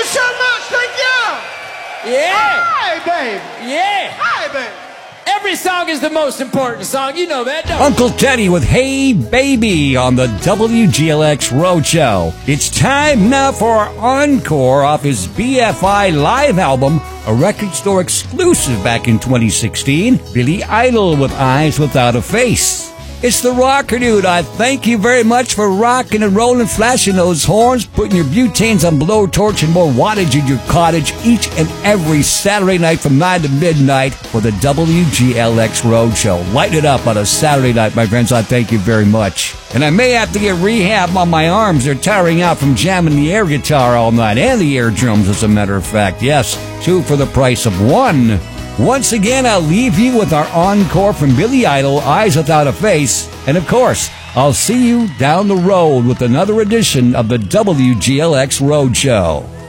you so much. Thank you. Yeah. Hey, babe. Yeah. Hey, babe. Every song is the most important song. You know that, don't you? Uncle Teddy with Hey Baby on the WGLX Roadshow. It's time now for our encore off his BFI live album, a record store exclusive back in 2016, Billy Idol with Eyes Without a Face. It's the Rocker Dude. I thank you very much for rocking and rolling, flashing those horns, putting your butanes on blowtorch and more wattage in your cottage each and every Saturday night from 9 to midnight for the WGLX Roadshow. Light it up on a Saturday night, my friends. I thank you very much. And I may have to get rehab on my arms. They're tiring out from jamming the air guitar all night, and the air drums, as a matter of fact. Yes, 2 for the price of 1. Once again, I'll leave you with our encore from Billy Idol, Eyes Without a Face. And of course, I'll see you down the road with another edition of the WGLX Roadshow.